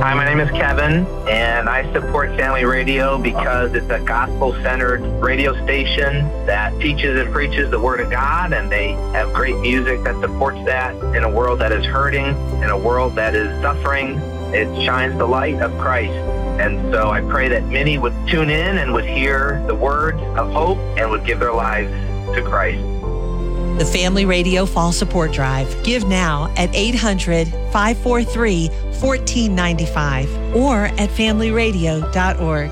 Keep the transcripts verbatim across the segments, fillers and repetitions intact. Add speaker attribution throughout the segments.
Speaker 1: Hi, my name is Kevin, and I support Family Radio because it's a gospel-centered radio station that teaches and preaches the Word of God, and they have great music that supports that in a world that is hurting, in a world that is suffering. It shines the light of Christ. And so I pray that many would tune in and would hear the words of hope and would give their lives to Christ.
Speaker 2: The Family Radio Fall Support Drive. Give now at eight hundred, five four three, one four nine five or at family radio dot org.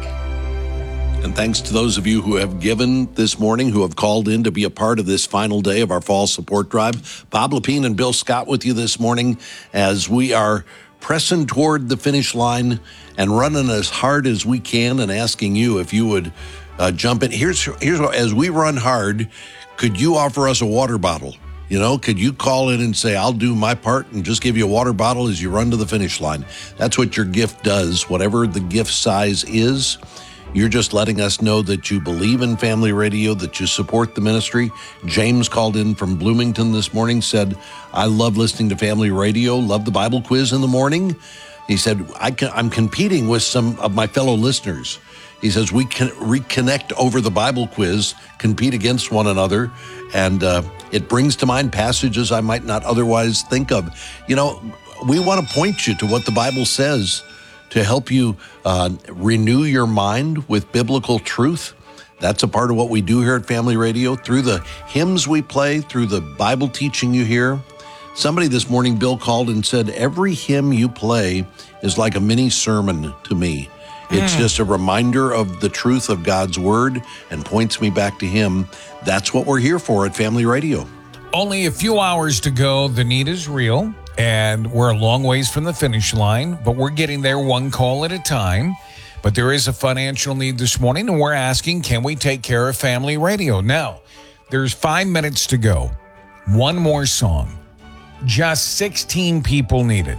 Speaker 3: And thanks to those of you who have given this morning, who have called in to be a part of this final day of our Fall Support Drive. Bob Lepine and Bill Scott with you this morning as we are pressing toward the finish line and running as hard as we can and asking you if you would uh, jump in. Here's, here's what, as we run hard, could you offer us a water bottle? You know, could you call in and say, I'll do my part and just give you a water bottle as you run to the finish line? That's what your gift does. Whatever the gift size is, you're just letting us know that you believe in Family Radio, that you support the ministry. James called in from Bloomington this morning, said, I love listening to Family Radio, love the Bible quiz in the morning. He said, I can, I'm competing with some of my fellow listeners. He says, we can reconnect over the Bible quiz, compete against one another, and uh, it brings to mind passages I might not otherwise think of. You know, we want to point you to what the Bible says to help you uh, renew your mind with biblical truth. That's a part of what we do here at Family Radio. Through the hymns we play, through the Bible teaching you hear. Somebody this morning, Bill, called and said, every hymn you play is like a mini sermon to me. It's mm. just a reminder of the truth of God's word and points me back to him. That's what we're here for at Family Radio.
Speaker 4: Only a few hours to go. The need is real, and we're a long ways from the finish line, but we're getting there one call at a time. But there is a financial need this morning, and we're asking, can we take care of Family Radio? Now, there's five minutes to go. One more song. Just sixteen people needed.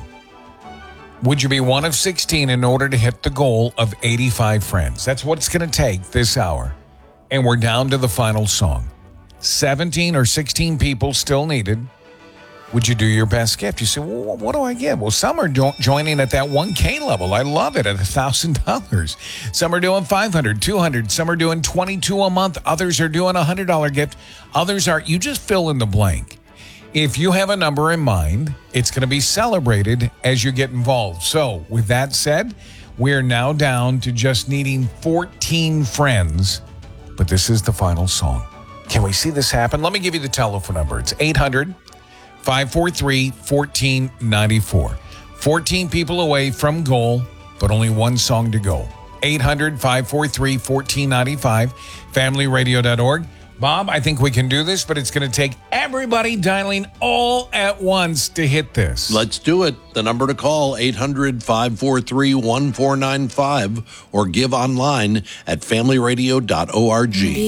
Speaker 4: Would you be one of sixteen in order to hit the goal of eighty-five friends? That's what it's going to take this hour. And we're down to the final song. seventeen or sixteen people still needed. Would you do your best gift? You say, well, what do I give? Well, some are jo- joining at that one K level. I love it, at one thousand dollars. Some are doing five hundred dollars, two hundred dollars. Some are doing twenty-two dollars a month. Others are doing a one hundred dollars gift. Others are, you just fill in the blank. If you have a number in mind, it's going to be celebrated as you get involved. So, with that said, we're now down to just needing fourteen friends. But this is the final song. Can we see this happen? Let me give you the telephone number. It's eight hundred, five four three, one four nine four. fourteen people away from goal, but only one song to go. eight hundred, five four three, one four nine five, family radio dot org. Bob, I think we can do this, but it's going to take everybody dialing all at once to hit this.
Speaker 3: Let's do it. The number to call, eight hundred, five four three, one four nine five, or give online at family radio dot org.